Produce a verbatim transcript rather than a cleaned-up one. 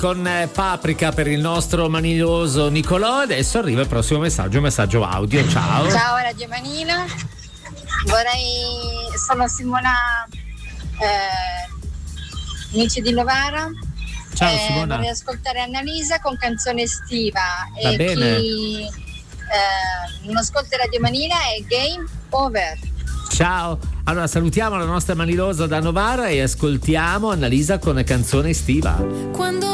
con eh, Paprika per il nostro maniloso Nicolò. Adesso arriva il prossimo messaggio, un messaggio audio. Ciao. Ciao Radio Manila, vorrei, sono Simona, eh, amici di Novara. Ciao eh, Simona. Vorrei ascoltare Annalisa con canzone estiva. Va e bene. chi eh, non ascolta Radio Manila è Game Over. Ciao. Allora salutiamo la nostra manilosa da Novara e ascoltiamo Annalisa con canzone estiva. Quando